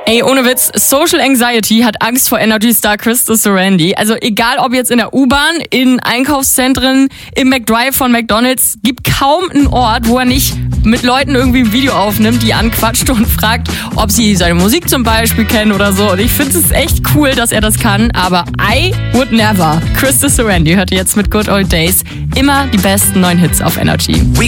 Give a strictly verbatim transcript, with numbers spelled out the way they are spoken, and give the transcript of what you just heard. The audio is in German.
Ey, ohne Witz, Social Anxiety hat Angst vor Energy Star Crystal Surrandy. Also egal ob jetzt in der U-Bahn, in Einkaufszentren, im McDrive von McDonald's, gibt kaum einen Ort, wo er nicht mit Leuten irgendwie ein Video aufnimmt, die anquatscht und fragt, ob sie seine Musik zum Beispiel kennen oder so. Und ich finde es echt cool, dass er das kann, aber I would never. Crystal Surrandy hört ihr jetzt mit Good Old Days. Immer die besten neuen Hits auf Energy.